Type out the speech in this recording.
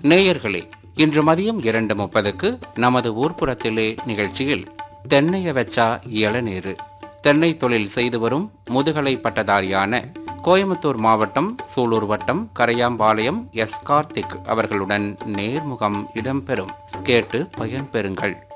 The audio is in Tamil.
நேயர்களே, இன்று மதியம் 2:30க்கு நமது ஊர்ப்புறத்திலே நிகழ்ச்சியில் தென்னைய வச்சா இளநீரு, தென்னை தொழில் செய்து வரும் முதுகலை பட்டதாரியான கோயம்புத்தூர் மாவட்டம் சூலூர் வட்டம் கரையாம்பாளையம் எஸ் கார்த்திக் அவர்களுடன் நேர்முகம் இடம்பெறும். கேட்டு பயன்பெறுங்கள்.